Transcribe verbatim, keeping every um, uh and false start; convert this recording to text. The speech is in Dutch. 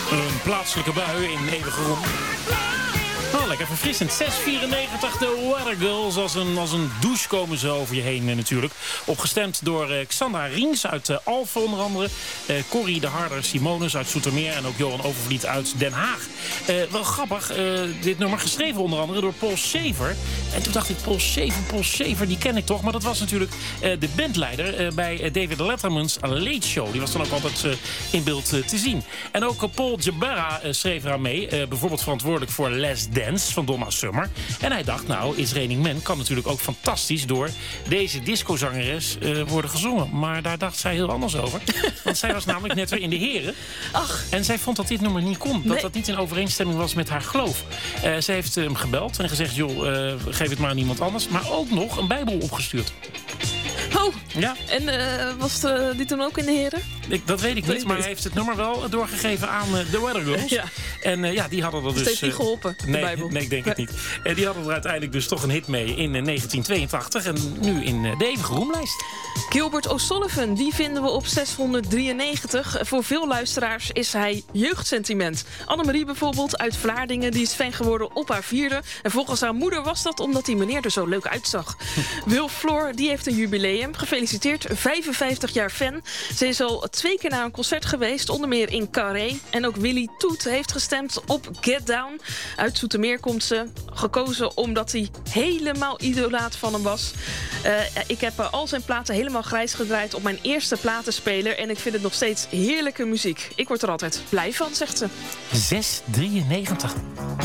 Een plaatselijke bui in eeuwige roem. Oh, lekker verfrissend. zes vierennegentig, de Watergirls. Als een, als een douche komen ze over je heen uh, natuurlijk. Opgestemd door uh, Xandra Riens uit uh, Alphen onder andere. Uh, Corrie de Harder Simonis uit Zoetermeer. En ook Johan Overvliet uit Den Haag. Uh, wel grappig, uh, dit nummer geschreven onder andere door Paul Sever. En toen dacht ik, Paul Sever, Paul Sever, die ken ik toch. Maar dat was natuurlijk uh, de bandleider uh, bij uh, David Letterman's Late Show. Die was dan ook altijd uh, in beeld uh, te zien. En ook uh, Paul Jabara uh, schreef eraan mee. Uh, bijvoorbeeld verantwoordelijk voor Les Dance van Donna Summer. En hij dacht, nou, It's Raining Men kan natuurlijk ook fantastisch door deze discozangeres uh, worden gezongen. Maar daar dacht zij heel anders over. Want zij was namelijk net weer in de heren. Ach. En zij vond dat dit nummer niet kon. Dat Nee. dat niet in overeenstemming was met haar geloof. Uh, ze heeft hem gebeld en gezegd, joh, uh, geef het maar aan iemand anders. Maar ook nog een bijbel opgestuurd. Oh, Ja, en uh, was uh, die toen ook in de heren? ik, dat weet ik Weet niet. ik Maar niet. hij heeft het nummer wel doorgegeven aan uh, de Watergirls. Ja. En uh, ja, die hadden er Dat dus... heeft niet uh, geholpen, de nee, Bijbel. nee, ik denk het niet. En die hadden er uiteindelijk dus toch een hit mee in uh, negentien tweeëntachtig. En nu in uh, de eeuwige roemlijst. Gilbert O'Sullivan, die vinden we op zeshonderddrieënnegentig. Voor veel luisteraars is hij jeugdsentiment. Annemarie bijvoorbeeld uit Vlaardingen, die is fan geworden op haar vierde. En volgens haar moeder was dat omdat die meneer er zo leuk uitzag. Wil Floor, die heeft een jubileum. Gefeliciteerd, vijfenvijftig jaar fan. Ze is al twee keer naar een concert geweest, onder meer in Carré. En ook Willy Toet heeft gestemd op Get Down. Uit Zoetermeer komt ze, gekozen omdat hij helemaal idolaat van hem was. Uh, ik heb uh, al zijn platen helemaal grijs gedraaid op mijn eerste platenspeler. En ik vind het nog steeds heerlijke muziek. Ik word er altijd blij van, zegt ze. zes drieënnegentig.